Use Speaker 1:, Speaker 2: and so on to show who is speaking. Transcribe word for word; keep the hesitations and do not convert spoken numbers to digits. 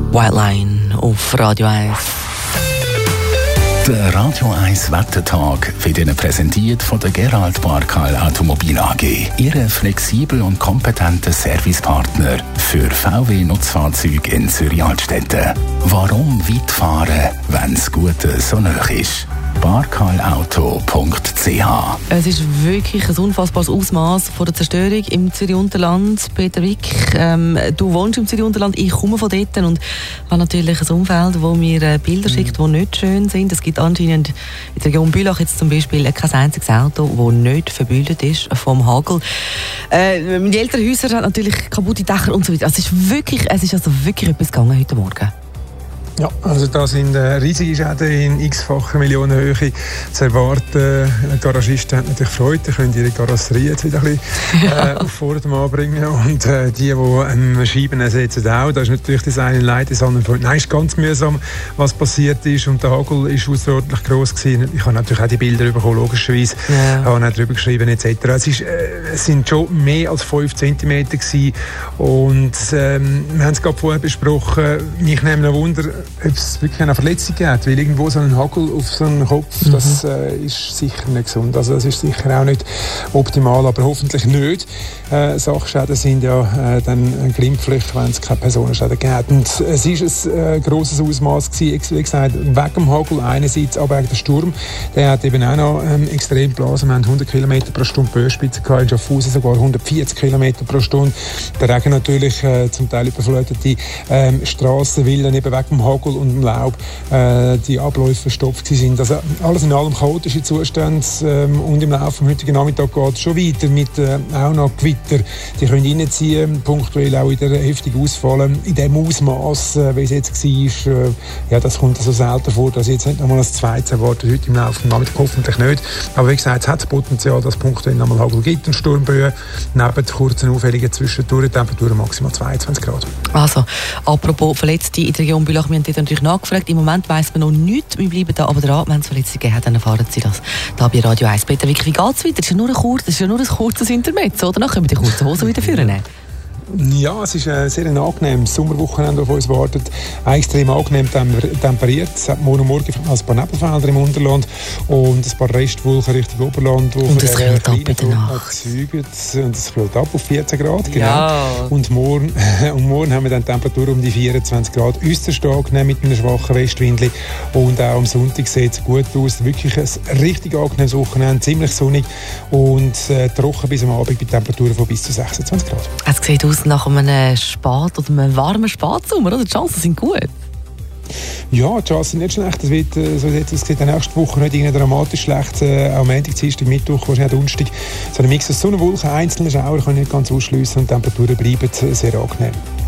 Speaker 1: Wildline auf Radio eins.
Speaker 2: Der Radio eins Wettertag wird Ihnen präsentiert von der Gerald Barkal Automobil A G. Ihre flexibel und kompetente Servicepartner für V W-Nutzfahrzeuge in Zürich-Altstetten. Warum weit fahren, wenn es gut so nah ist? barkalauto punkt c h.
Speaker 1: Es ist wirklich ein unfassbares Ausmaß von der Zerstörung im Zürich-Unterland. Peter Wick, ähm, du wohnst im Zürich-Unterland, ich komme von dort und habe natürlich ein Umfeld, wo mir äh, Bilder schickt, die nicht schön sind. Es gibt anscheinend in der Region Bülach jetzt zum Beispiel kein einziges Auto, das nicht verbildet ist vom Hagel. Äh, meine älteren Häuser haben natürlich kaputte Dächer und so weiter. Also es ist wirklich, es ist also wirklich etwas gegangen heute Morgen.
Speaker 3: Ja, also da sind äh, riesige Schäden in x-facher Millionenhöhe zu erwarten. Garagisten haben natürlich Freude, die können ihre Karosserie jetzt wieder ein bisschen äh, auf Vordermann bringen. Und äh, die, die ähm, Scheiben ersetzen, auch. Da ist natürlich das eine Leid, das andere Freude. Nein, es ist ganz mühsam, was passiert ist. Und der Hagel war außerordentlich gross gewesen. Ich habe natürlich auch die Bilder bekommen, logischerweise. Ja. Ich habe auch drüber geschrieben, et cetera. Es, ist, äh, es sind schon mehr als fünf Zentimeter gewesen. Und ähm, wir haben es gerade vorher besprochen. Mich nimmt ein Wunder, ob es wirklich eine Verletzung gibt, weil irgendwo so ein Hagel auf so einen Kopf, mhm. das äh, ist sicher nicht gesund. Also das ist sicher auch nicht optimal, aber hoffentlich nicht. Äh, Sachschäden sind ja äh, dann glimpflich, wenn es keine Personenschäden gibt. Und es ist ein äh, grosses Ausmaß gewesen, wie gesagt, wegen dem Hagel einerseits, aber auch der Sturm, der hat eben auch noch ähm, extrem geblasen. Wir haben hundert Kilometer pro Stunde Böenspitze gehabt, in Schaffhausen sogar hundertvierzig Kilometer pro Stunde. Der Regen natürlich äh, zum Teil überflutete ähm, Strassen, weil dann eben wegen dem Hagel und dem Laub äh, die Abläufe verstopft sind. Also alles in allem chaotische Zustände ähm, und im Laufe des heutigen Nachmittag geht es schon weiter mit äh, auch noch Gewitter. Die können reinziehen, punktuell auch wieder heftig ausfallen. In dem Ausmaß, äh, wie es jetzt war, äh, ja, das kommt so selten vor, dass jetzt nicht nochmal ein zweites erwartet heute im Laufe des Nachmittags, hoffentlich nicht. Aber wie gesagt, es hat das Potenzial, dass es punktuell nochmal Hagel gibt und Sturmböen neben kurzen auffälligen Zwischendurch, Temperaturen maximal zweiundzwanzig Grad.
Speaker 1: Also, apropos Verletzte in der Region Bülach, wir haben dort natürlich nachgefragt. Im Moment weiss man noch nichts. Wir bleiben da aber dran. Wenn es Verletzungen hat, dann erfahren Sie das da bei Radio eins. Peter Wick, wie geht es weiter? Das ist ja nur ein, kurz, das ist ja nur ein kurzes Intermezzo. Oder? Dann können wir die kurzen Hosen wieder führen.
Speaker 3: Ja, es ist ein sehr angenehmes Sommerwochenende, das auf uns wartet. Extrem angenehm temperiert. Es hat morgen und morgen ein paar Nebelfelder im Unterland und ein paar Restwolken Richtung Oberland. Wo
Speaker 1: und es kühlt ab in der Nacht.
Speaker 3: Und es kühlt ab auf vierzehn Grad. Genau.
Speaker 1: Ja.
Speaker 3: Und, morgen, und morgen haben wir dann Temperatur um die vierundzwanzig Grad. Äußerst angenehm mit einem schwachen Westwind. Und auch am Sonntag sieht es gut aus. Wirklich ein richtig angenehmes Wochenende, ziemlich sonnig und äh, trocken bis am Abend bei Temperaturen von bis zu sechsundzwanzig Grad.
Speaker 1: Es sieht aus nach einem Spat- oder einem warmen Spatsommer, oder? Die Chancen sind gut.
Speaker 3: Ja, die Chancen sind nicht schlecht. Es wird, so jetzt aussieht, nächste Woche nicht irgendwie dramatisch schlecht. Äh, am Montag, Dienstag, Mittwoch, wahrscheinlich auch Donnerstag. So ein Mix aus Sonnenwolken, einzelne Schauer können nicht ganz ausschliessen und die Temperaturen bleiben sehr angenehm.